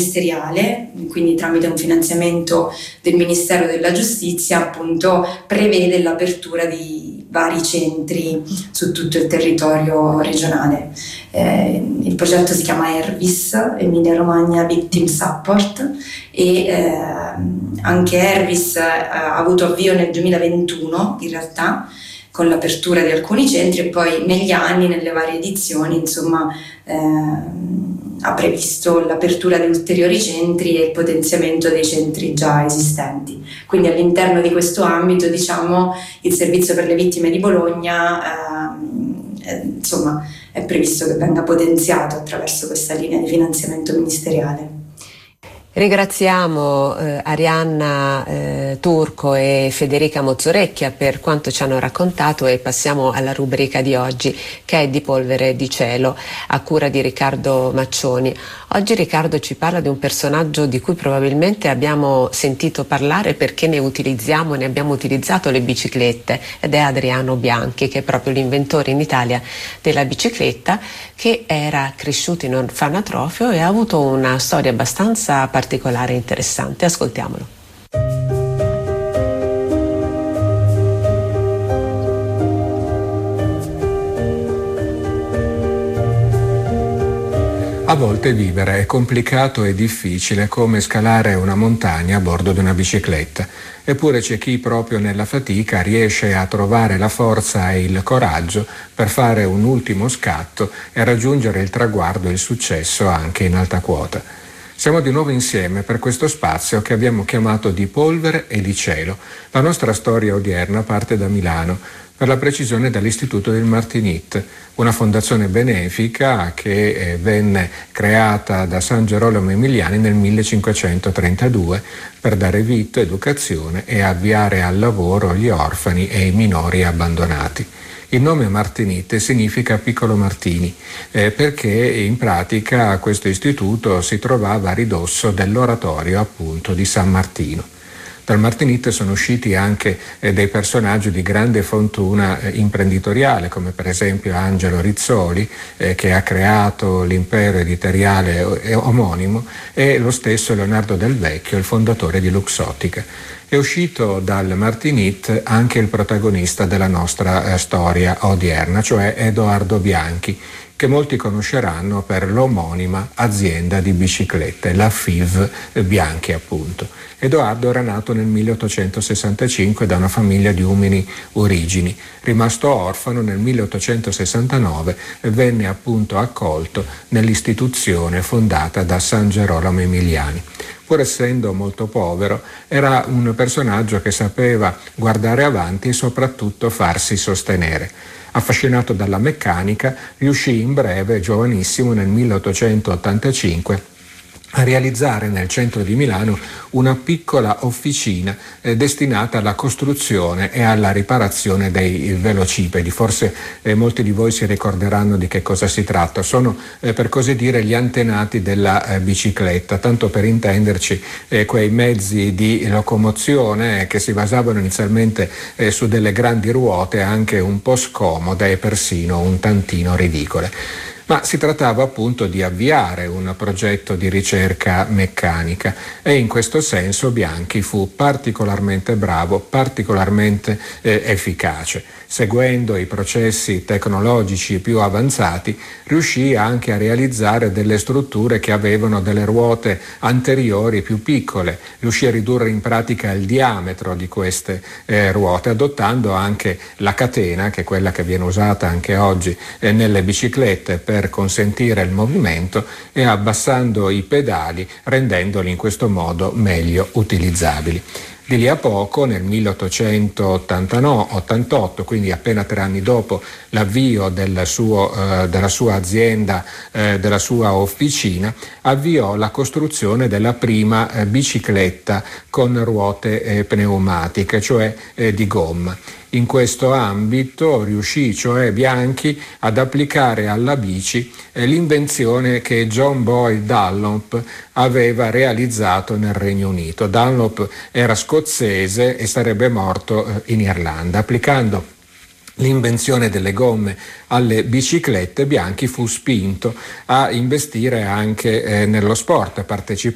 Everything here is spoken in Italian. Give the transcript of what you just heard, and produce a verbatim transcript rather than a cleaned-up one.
ministeriale, quindi tramite un finanziamento del Ministero della Giustizia, appunto prevede l'apertura di vari centri su tutto il territorio regionale. Eh, il progetto si chiama ERVIS, Emilia Romagna Victim Support, e eh, anche ERVIS ha avuto avvio nel duemilaventuno in realtà, con l'apertura di alcuni centri, e poi negli anni, nelle varie edizioni, insomma, eh, ha previsto l'apertura di ulteriori centri e il potenziamento dei centri già esistenti. Quindi all'interno di questo ambito, diciamo, il servizio per le vittime di Bologna eh, eh, insomma, è previsto che venga potenziato attraverso questa linea di finanziamento ministeriale. Ringraziamo eh, Arianna eh, Turco e Federica Mozzorecchia per quanto ci hanno raccontato, e passiamo alla rubrica di oggi, che è Di polvere di cielo, a cura di Riccardo Maccioni. Oggi Riccardo ci parla di un personaggio di cui probabilmente abbiamo sentito parlare perché ne utilizziamo, ne abbiamo utilizzato le biciclette, ed è Adriano Bianchi, che è proprio l'inventore in Italia della bicicletta, che era cresciuto in orfanatrofio e ha avuto una storia abbastanza particolare e interessante. Ascoltiamolo. A volte vivere è complicato e difficile come scalare una montagna a bordo di una bicicletta. Eppure c'è chi proprio nella fatica riesce a trovare la forza e il coraggio per fare un ultimo scatto e raggiungere il traguardo e il successo anche in alta quota. Siamo di nuovo insieme per questo spazio che abbiamo chiamato Di polvere e di cielo. La nostra storia odierna parte da Milano, per la precisione dall'Istituto del Martinit, una fondazione benefica che eh, venne creata da San Gerolamo Emiliani nel millecinquecentotrentadue per dare vita, educazione e avviare al lavoro gli orfani e i minori abbandonati. Il nome Martinit significa piccolo Martini, eh, perché in pratica questo istituto si trovava a ridosso dell'oratorio appunto di San Martino. Dal Martinit sono usciti anche eh, dei personaggi di grande fortuna eh, imprenditoriale, come per esempio Angelo Rizzoli, eh, che ha creato l'impero editoriale eh, omonimo, e lo stesso Leonardo Del Vecchio, il fondatore di Luxottica. È uscito dal Martinit anche il protagonista della nostra eh, storia odierna, cioè Edoardo Bianchi, che molti conosceranno per l'omonima azienda di biciclette, la F I V Bianchi appunto. Edoardo era nato nel milleottocentosessantacinque da una famiglia di umili origini. Rimasto orfano nel milleottocentosessantanove venne appunto accolto nell'istituzione fondata da San Gerolamo Emiliani. Pur essendo molto povero, era un personaggio che sapeva guardare avanti e soprattutto farsi sostenere. Affascinato dalla meccanica, riuscì in breve, giovanissimo, nel milleottocentottantacinque, a realizzare nel centro di Milano una piccola officina eh, destinata alla costruzione e alla riparazione dei velocipedi. Forse eh, molti di voi si ricorderanno di che cosa si tratta. Sono eh, per così dire gli antenati della eh, bicicletta, tanto per intenderci eh, quei mezzi di locomozione eh, che si basavano inizialmente eh, su delle grandi ruote anche un po' scomode e persino un tantino ridicole. Ma si trattava appunto di avviare un progetto di ricerca meccanica e in questo senso Bianchi fu particolarmente bravo, particolarmente eh, efficace. Seguendo i processi tecnologici più avanzati, riuscì anche a realizzare delle strutture che avevano delle ruote anteriori più piccole, riuscì a ridurre in pratica il diametro di queste eh, ruote, adottando anche la catena, che è quella che viene usata anche oggi eh, nelle biciclette per consentire il movimento, e abbassando i pedali, rendendoli in questo modo meglio utilizzabili. Di lì a poco, nel milleottocentottantotto, quindi appena tre anni dopo l'avvio del suo, eh, della sua azienda, eh, della sua officina, avviò la costruzione della prima eh, bicicletta con ruote eh, pneumatiche, cioè eh, di gomma. In questo ambito riuscì cioè Bianchi ad applicare alla bici eh, l'invenzione che John Boyd Dunlop aveva realizzato nel Regno Unito. Dunlop era scozzese e sarebbe morto eh, in Irlanda. Applicando l'invenzione delle gomme alle biciclette, Bianchi fu spinto a investire anche eh, nello sport, partecipando